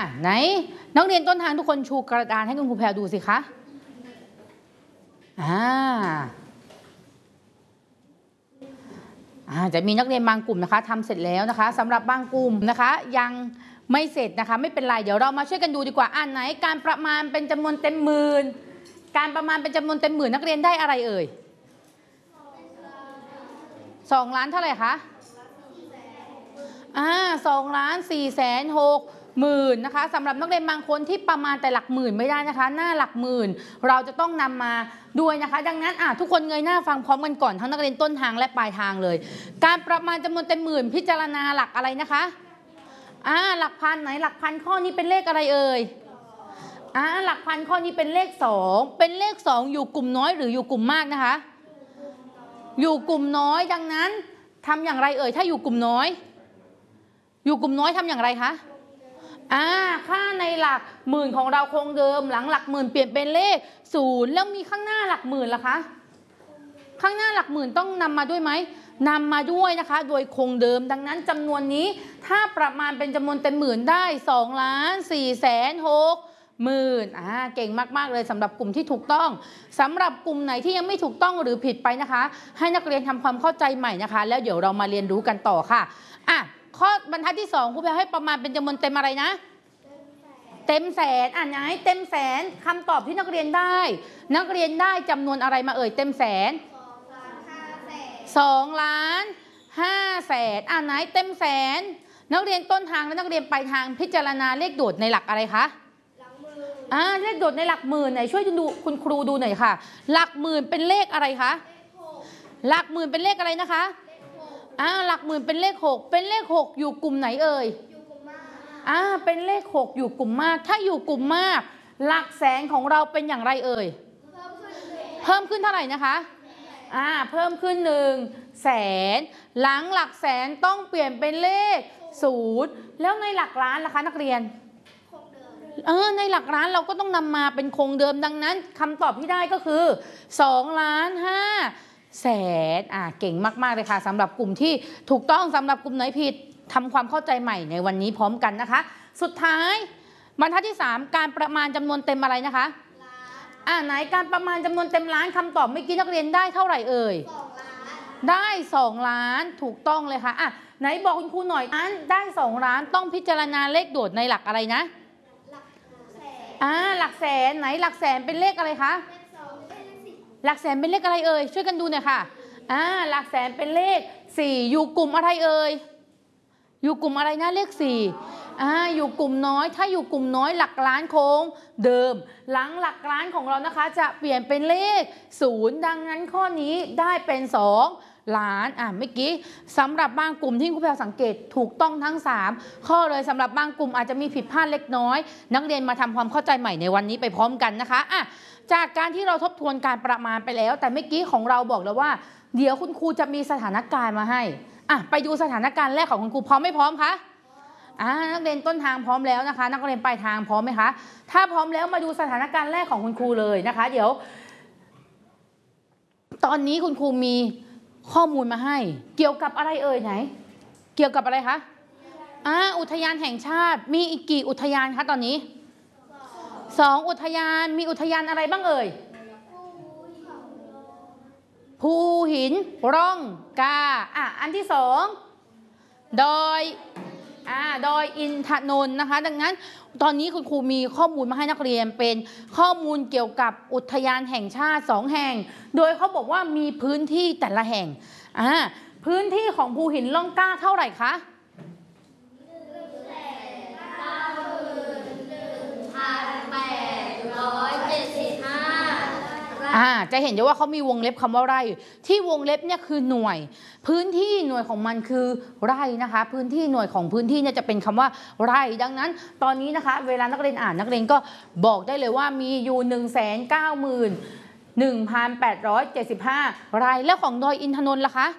ไหนนักเรียนต้นทางทุกคนชูกระดานให้คุณครูแพรดูสิคะจะมีนักเรียนบางกลุ่มนะคะทำเสร็จแล้วนะคะสำหรับบางกลุ่มนะคะยังไม่เสร็จนะคะไม่เป็นไรเดี๋ยวเรามาช่วยกันดูดีกว่าไหนการประมาณเป็นจำนวนเต็มหมื่นการประมาณเป็นจำนวนเต็มหมื่นนักเรียนได้อะไรเอ่ย2 ล้านเท่าไหร่คะ2,460,000นะคะสำหรับนักเรียนบางคนที่ประมาณแต่หลักหมื่นไม่ได้นะคะหน้าหลักหมื่นเราจะต้องนำมาด้วยนะคะดังนั้นทุกคนเงยหน้าฟังพร้อมกันก่อนทั้งนักเรียนต้นทางและปลายทางเลยการประมาณจำนวนเต็มหมื่นพิจารณาหลักอะไรนะคะหลักพันไหนหลักพันข้อนี้เป็นเลขอะไรเอ่ยหลักพันข้อนี้เป็นเลข2เป็นเลข2อยู่กลุ่มน้อยหรืออยู่กลุ่มมากนะคะอยู่กลุ่มน้อยดังนั้นทำอย่างไรเอ่ยถ้าอยู่กลุ่มน้อยอยู่กลุ่มน้อยทำอย่างไรคะค่าในหลักหมื่นของเราคงเดิมหลังหลักหมื่นเปลี่ยนเป็นเลข0แล้วมีข้างหน้าหลักหมื่นล่ะคะข้างหน้าหลักหมื่นต้องนำมาด้วยไหมนำมาด้วยนะคะโดยคงเดิมดังนั้นจำนวนนี้ถ้าประมาณเป็นจำนวนเต็มหมื่นได้2,460,000เก่งมากๆเลยสำหรับกลุ่มที่ถูกต้องสำหรับกลุ่มไหนที่ยังไม่ถูกต้องหรือผิดไปนะคะให้นักเรียนทำความเข้าใจใหม่นะคะแล้วเดี๋ยวเรามาเรียนรู้กันต่อค่ะข้อบรรทัดที่2ครูแพรให้ประมาณเป็นจำนวนเต็มอะไรนะเต็มแสนไหนเต็มแสนคำตอบที่นักเรียนได้นักเรียนได้จำนวนอะไรมาเอ่ยเต็มแสน2,500,000ไหนเต็มแสนนักเรียนต้นทางและนักเรียนปลายทางพิจารณาเลขโดดในหลักอะไรคะเลขโดดในหลักหมื่นไหนช่วยดูคุณครูดูหน่อยค่ะหลักหมื่นเป็นเลขอะไรคะหลักหมื่นเป็นเลขอะไรนะคะหลักหมื่นเป็นเลข6เป็นเลข6อยู่กลุ่มไหนเอ่ยเป็นเลข6อยู่กลุ่มมากถ้าอยู่กลุ่มมากหลักแสนของเราเป็นอย่างไรเอ่ยเพิ่มขึ้นเท่าไหร่นะคะเพิ่มขึ้น100,000หลังหลักแสนต้องเปลี่ยนเป็นเลข0แล้วในหลักล้านล่ะคะนักเรียนในหลักล้านเราก็ต้องนำมาเป็นคงเดิมดังนั้นคำตอบที่ได้ก็คือ2,500,000เก่งมากๆเลยค่ะสำหรับกลุ่มที่ถูกต้องสำหรับกลุ่มไหนผิดทำความเข้าใจใหม่ในวันนี้พร้อมกันนะคะสุดท้ายบรรทัดที่3การประมาณจำนวนเต็มอะไรนะคะไหนการประมาณจำนวนเต็มล้านคำตอบเมื่อกี้นักเรียนได้เท่าไหร่เอ่ยได้2 ล้านถูกต้องเลยค่ะไหนบอกคุณครูหน่อยได้2 ล้านต้องพิจารณาเลขโดดในหลักอะไรนะหลักแสนไหนหลักแสนเป็นเลขอะไรคะหลักแสนเป็นเลขอะไรเอ่ยช่วยกันดูหน่อยค่ะหลักแสนเป็นเลข4อยู่กลุ่มอะไรเอ่ยอยู่กลุ่มอะไรนะเลข4อยู่กลุ่มน้อยถ้าอยู่กลุ่มน้อยหลักล้านโค้งเดิมหลังหลักล้านของเรานะคะจะเปลี่ยนเป็นเลข0ดังนั้นข้อนี้ได้เป็น2 ล้านเมื่อกี้สำหรับบางกลุ่มที่ครูแพรสังเกตถูกต้องทั้ง3ข้อเลยสำหรับบางกลุ่มอาจจะมีผิดพลาดเล็กน้อยนักเรียนมาทำความเข้าใจใหม่ในวันนี้ไปพร้อมกันนะคะจากการที่เราทบทวนการประมาณไปแล้วแต่เมื่อกี้ของเราบอกแล้วว่าเดี๋ยวคุณครูจะมีสถานการณ์มาให้ไปดูสถานการณ์แรกของคุณครูพร้อมไม่พร้อมคะนักเรียนต้นทางพร้อมแล้วนะคะนักเรียนปลายทางพร้อมไหมคะถ้าพร้อมแล้วมาดูสถานการณ์แรกของคุณครูเลยนะคะเดี๋ยวตอนนี้คุณครูมีข้อมูลมาให้เกี่ยวกับอะไรเอ่ยไหนเกี่ยวกับอะไรคะอุทยานแห่งชาติมีอีกกี่อุทยานคะตอนนี้2 อุทยานมีอุทยานอะไรบ้างเอ่ยภูหินร่องกาอันที่2ดอยอินทนนท์นะคะดังนั้นตอนนี้คุณครูมีข้อมูลมาให้นักเรียนเป็นข้อมูลเกี่ยวกับอุทยานแห่งชาติ2 แห่งโดยเขาบอกว่ามีพื้นที่แต่ละแห่งพื้นที่ของภูหินร่องกาเท่าไหร่คะจะเห็นได้ว่าเขามีวงเล็บคำว่าไร่ที่วงเล็บเนี่ยคือหน่วยพื้นที่หน่วยของมันคือไร่นะคะพื้นที่หน่วยของพื้นที่เนี่ยจะเป็นคำว่าไร่ดังนั้นตอนนี้นะคะเวลานักเรียนอ่านนักเรียนก็บอกได้เลยว่ามีอยู่191,875 ไร่แล้วของดอยอินทนนท์ล่ะคะ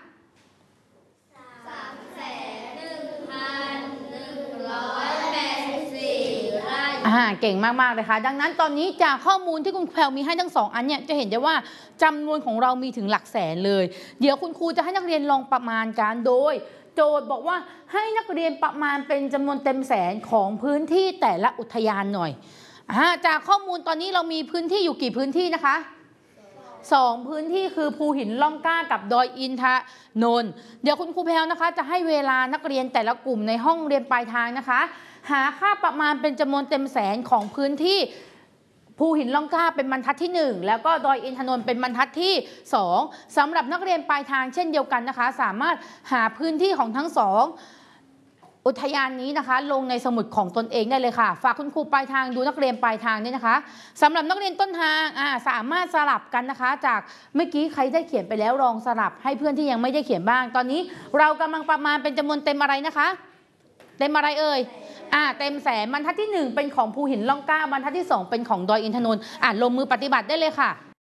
เก่งมากๆเลยค่ะดังนั้นตอนนี้จากข้อมูลที่คุณแพรมีให้ทั้ง2 อันเนี่ยจะเห็นได้ว่าจำนวนของเรามีถึงหลักแสนเลยเดี๋ยวคุณครูจะให้นักเรียนลองประมาณการโดยโจทย์บอกว่าให้นักเรียนประมาณเป็นจำนวนเต็มแสนของพื้นที่แต่ละอุทยานหน่อยจากข้อมูลตอนนี้เรามีพื้นที่อยู่กี่พื้นที่นะคะ2พื้นที่คือภูหินล่องกล้ากับดอยอินทนนท์เดี๋ยวคุณครูแพลวนะคะจะให้เวลานักเรียนแต่ละกลุ่มในห้องเรียนปลายทางนะคะหาค่าประมาณเป็นจำนวนเต็มแสนของพื้นที่ภูหินล่องกล้าเป็นบรรทัดที่1แล้วก็ดอยอินทนนท์เป็นบรรทัดที่2สำหรับนักเรียนปลายทางเช่นเดียวกันนะคะสามารถหาพื้นที่ของทั้ง2อุทยานนี้นะคะลงในสมุดของตนเองได้เลยค่ะฝากคุณครูปลายทางดูนักเรียนปลายทางนี่นะคะสำหรับนักเรียนต้นทางสามารถสลับกันนะคะจากเมื่อกี้ใครได้เขียนไปแล้วลองสลับให้เพื่อนที่ยังไม่ได้เขียนบ้าง ตอนนี้เรากำลังประมาณเป็นจำนวนเต็มอะไรนะคะเต็มอะไรเอ่ยเต็มแสนบรรทัดที่1เป็นของภูหินล่องกล้าบรรทัดที่2เป็นของดอยอินทนนท์ลงมือปฏิบัติได้เลยค่ะ